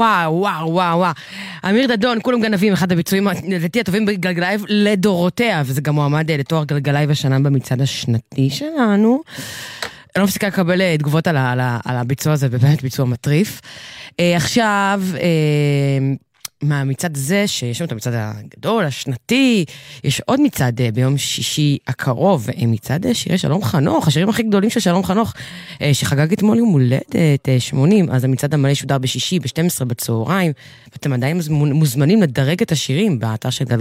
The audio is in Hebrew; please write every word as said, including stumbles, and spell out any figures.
וואו, וואו, וואו, וואו. אמיר דדון, כולם גנבים, אחד הביצועים לדעתי הטובים בגלגלייב לדורותיה, וזה גם מועמד לתואר גלגלייב השנה במצעד השנתי שלנו. אני לא מפסיקה לקבל תגובות על, על, על הביצוע הזה, באמת ביצוע מטריף. עכשיו, מהמצעד הזה, שיש לנו את המצעד הגדול, השנתי, יש עוד מצעד ביום שישי הקרוב, מצעד שירי שלום חנוך, השירים הכי גדולים של שלום חנוך, שחגג אתמול יום הולדת שמונים, אז המצעד המלא שודר בשישי, ב-שתים עשרה בצהריים, ואתם עדיין מוזמנים לדרג את השירים באתר של גלגלייב,